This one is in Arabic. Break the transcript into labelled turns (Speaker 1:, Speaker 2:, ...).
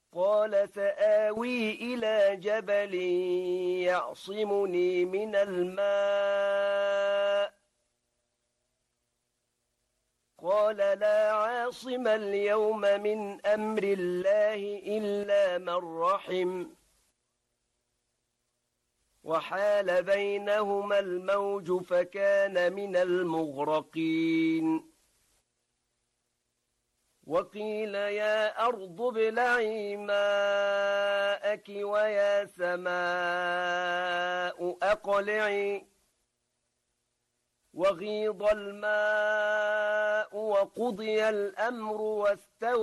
Speaker 1: قال سآوي إلى جبل يعصمني من الماء قال لا عاصم اليوم من أمر الله إلا من رحم وحال بينهما الموج فكان من المغرقين وقيل يا أرض ابلعي ماءك ويا سماء أقلعي وغيض الماء وقضي الأمر واستوى